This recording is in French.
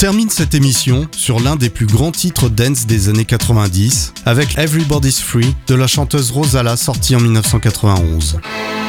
termine cette émission sur l'un des plus grands titres dance des années 90 avec Everybody's Free de la chanteuse Rosala sortie en 1991.